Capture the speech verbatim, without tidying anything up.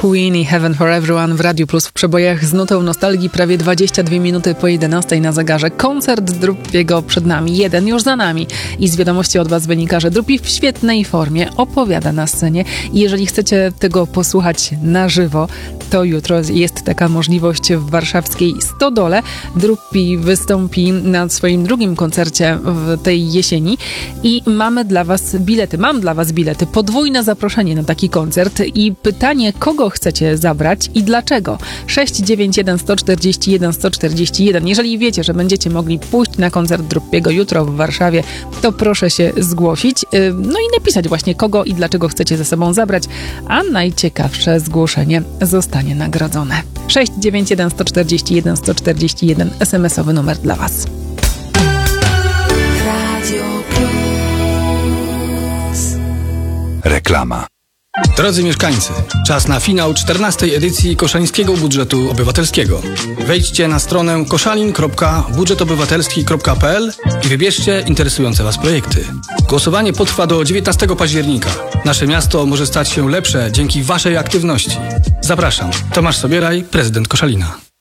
Queen i Heaven for Everyone w Radiu Plus w przebojach z nutą nostalgii. Prawie dwadzieścia dwie minuty po jedenastej na zegarze. Koncert Druppiego przed nami, jeden już za nami. I z wiadomości od was wynika, że Druppi w świetnej formie opowiada na scenie. I jeżeli chcecie tego posłuchać na żywo, to jutro jest taka możliwość w warszawskiej Stodole. Druppi wystąpi na swoim drugim koncercie w tej jesieni i mamy dla was bilety. Mam dla was bilety. Podwójne zaproszenie na taki koncert i pytanie, kogo chcecie zabrać i dlaczego. sześć dziewięć jeden sto czterdzieści jeden sto czterdzieści jeden. Jeżeli wiecie, że będziecie mogli pójść na koncert Druppiego jutro w Warszawie, to proszę się zgłosić. No i napisać właśnie, kogo i dlaczego chcecie ze sobą zabrać, a najciekawsze zgłoszenie zostanie nagrodzone. sześć dziewięć jeden sto czterdzieści jeden sto czterdzieści jeden. es em esowy numer dla was. Radio Plus. Reklama. Drodzy mieszkańcy, czas na finał czternastej edycji Koszalińskiego Budżetu Obywatelskiego. Wejdźcie na stronę koszalin kropka budżet obywatelski kropka pe el i wybierzcie interesujące was projekty. Głosowanie potrwa do dziewiętnastego października. Nasze miasto może stać się lepsze dzięki waszej aktywności. Zapraszam. Tomasz Sobieraj, prezydent Koszalina.